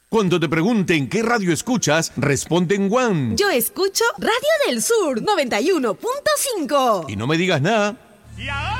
Cuando te pregunten qué radio escuchas, responde en One. Yo escucho Radio del Sur 91.5. Y no me digas nada. Y ahora